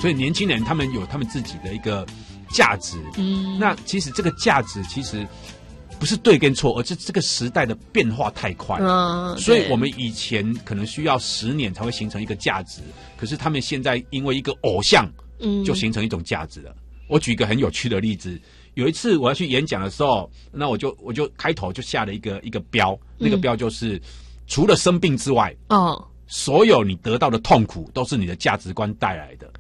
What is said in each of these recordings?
所以年轻人他们有他们自己的一个价值。那其实这个价值其实不是对跟错，而是这个时代的变化太快。所以我们以前可能需要10年才会形成一个价值，可是他们现在因为一个偶像，就形成一种价值了。我举一个很有趣的例子，有一次我要去演讲的时候，那我就开头就下了一个标，那个标就是除了生病之外，所有你得到的痛苦都是你的价值观带来的。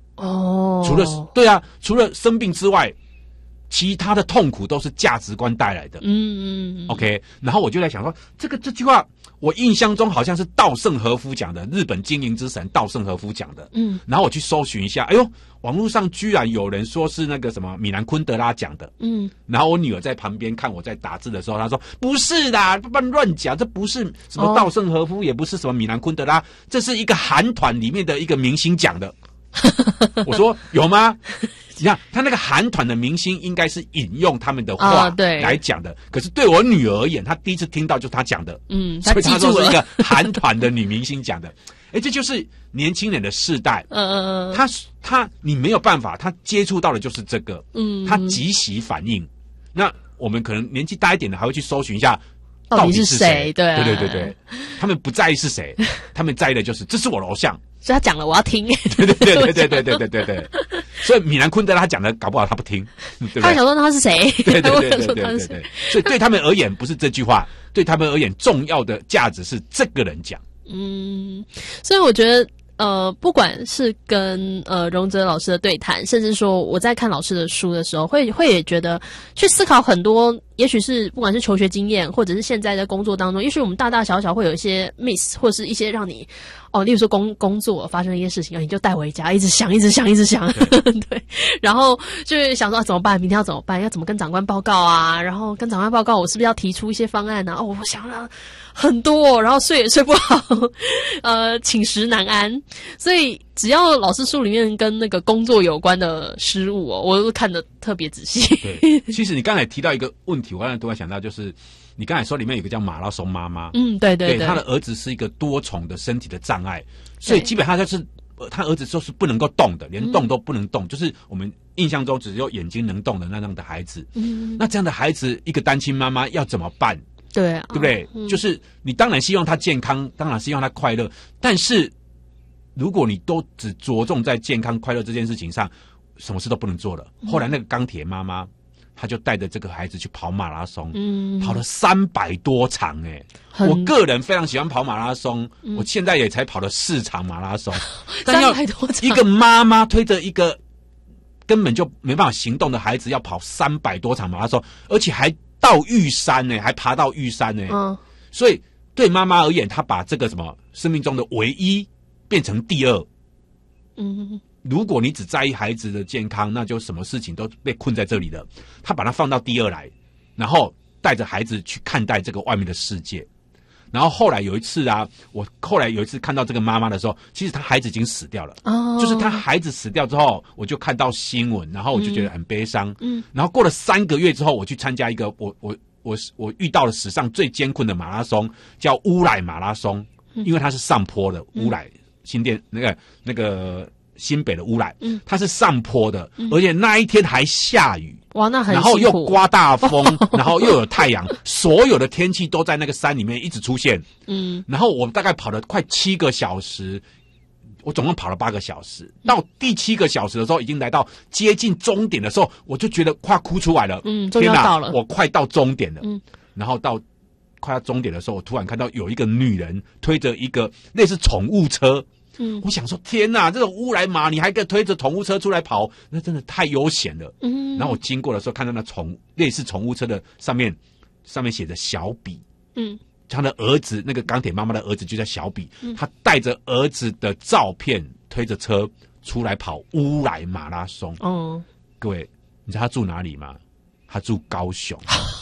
除了生病之外，其他的痛苦都是价值观带来的。OK， 然后我就在想说，这句话我印象中好像是稻盛和夫讲的，日本经营之神稻盛和夫讲的。然后我去搜寻一下，哎呦，网络上居然有人说是那个什么米兰昆德拉讲的。然后我女儿在旁边看我在打字的时候，她说不是的，不然乱讲，这不是什么稻盛和夫，也不是什么米兰昆德拉，这是一个韩团里面的一个明星讲的。我说有吗？你看他那个韩团的明星应该是引用他们的话来讲的，可是对我女儿而言，她第一次听到就是他讲的，所以她说是一个韩团的女明星讲的。这就是年轻人的世代，他你没有办法，他接触到的就是这个，他即时反应。那我们可能年纪大一点的还会去搜寻一下到底是谁，对，他们不在意是谁，他们在意的就是这是我的偶像。 所以他讲了，我要听。 对。所以米兰昆德拉讲的，搞不好他不听，对不对？ 他想说他是谁？ 对。所以对他们而言，不是这句话，对他们而言，重要的价值是这个人讲。 所以我觉得。不管是跟荣哲老师的对谈，甚至说我在看老师的书的时候，会也觉得去思考很多，也许是不管是求学经验，或者是现在在工作当中，也许我们大大小小会有一些 miss， 或者是一些让你例如说工作发生一些事情，你就带回家，一直想，对，然后就想说怎么办，明天要怎么办，要怎么跟长官报告啊，然后跟长官报告，我是不是要提出一些方案啊？我想了很多，然后睡也睡不好，寝食难安。所以只要老师书里面跟那个工作有关的事物我都看得特别仔细。 对，其实你刚才提到一个问题，我刚才突然想到，就是你刚才说里面有个叫马拉松妈妈，对，他的儿子是一个多重的身体的障碍，所以基本上就是他儿子就是不能够动的，连动都不能动，就是我们印象中只有眼睛能动的那样的孩子。那这样的孩子，一个单亲妈妈要怎么办？ 对啊， 对不对？就是你当然希望他健康，当然希望他快乐，但是如果你都只着重在健康快乐这件事情上，什么事都不能做了。后来那个钢铁妈妈，她就带着这个孩子去跑马拉松，跑了300多场。我个人非常喜欢跑马拉松，我现在也才跑了4场马拉松，但要一个妈妈推着一个根本就没办法行动的孩子，要跑300多场马拉松，而且还到玉山还爬到玉山所以对妈妈而言，她把这个什么生命中的唯一变成第二。如果你只在意孩子的健康，那就什么事情都被困在这里了。她把它放到第二来，然后带着孩子去看待这个外面的世界。然后后来有一次我后来有一次看到这个妈妈的时候，其实她孩子已经死掉了。就是她孩子死掉之后，我就看到新闻，然后我就觉得很悲伤。然后过了3个月之后，我去参加一个我遇到了史上最艰困的马拉松，叫乌来马拉松，因为它是上坡的。乌来新店那个新北的乌来，它是上坡的，而且那一天还下雨。 哇，那很辛苦， 然后又刮大风，然后又有太阳，所有的天气都在那个山里面一直出现。然后我大概跑了快7个小时，我总共跑了8个小时。到第7个小时的时候，已经来到接近终点的时候，我就觉得快哭出来了。 天哪， 我快到终点了。然后到快到终点的时候，我突然看到有一个女人推着一个类似宠物车。我想说天哪，这种乌来马你还可以推着宠物车出来跑，那真的太悠闲了。然后我经过的时候看到那类似宠物车的上面写着小比。他的儿子，那个钢铁妈妈的儿子就叫小比，他带着儿子的照片推着车出来跑乌来马拉松。各位，你知道他住哪里吗？他住高雄。